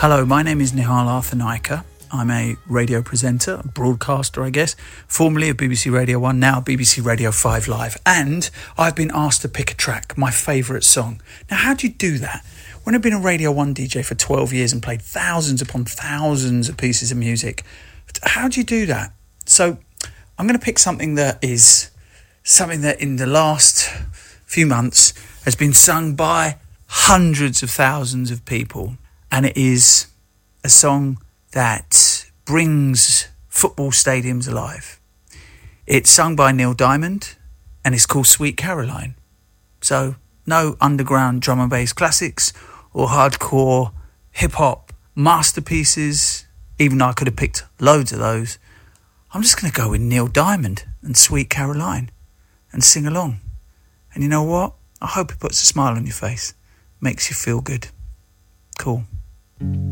Hello, my name is Nihal Arthanaika. I'm a radio presenter, a broadcaster, I guess, formerly of BBC Radio 1, now BBC Radio 5 Live. And I've been asked to pick a track, my favourite song. Now, how do you do that? When I've been a Radio 1 DJ for 12 years and played thousands upon thousands of pieces of music, how do you do that? So I'm going to pick something that in the last few months has been sung by hundreds of thousands of people. And it is a song that brings football stadiums alive. It's sung by Neil Diamond and it's called Sweet Caroline. So no underground drum and bass classics or hardcore hip-hop masterpieces, even though I could have picked loads of those. I'm just going to go with Neil Diamond and Sweet Caroline and sing along. And you know what? I hope it puts a smile on your face, makes you feel good. Cool.